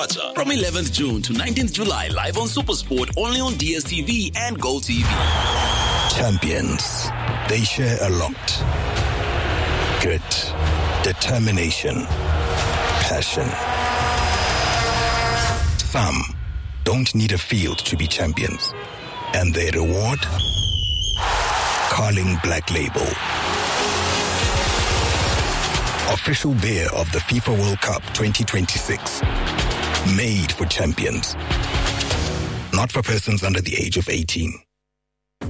From 11th June to 19th July, live on SuperSport, only on DSTV and GoTV. Champions, they share a lot. Grit, determination, passion. Some don't need a field to be champions. And their reward? Carling Black Label. Official beer of the FIFA World Cup 2026. Made for champions. Not for persons under the age of 18.